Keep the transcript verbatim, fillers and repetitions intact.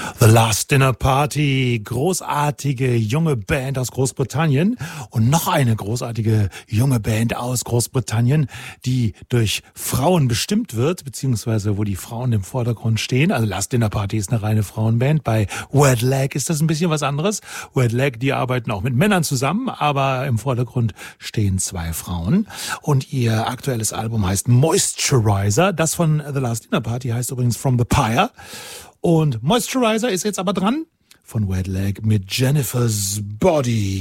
The Last Dinner Party, großartige junge Band aus Großbritannien und noch eine großartige junge Band aus Großbritannien, die durch Frauen bestimmt wird, beziehungsweise wo die Frauen im Vordergrund stehen. Also Last Dinner Party ist eine reine Frauenband. Bei Wet Leg ist das ein bisschen was anderes. Wet Leg, die arbeiten auch mit Männern zusammen, aber im Vordergrund stehen zwei Frauen. Und ihr aktuelles Album heißt Moisturizer. Das von The Last Dinner Party heißt übrigens From the Pyre. Und Moisturizer ist jetzt aber dran von Wet Leg mit Jennifer's Body.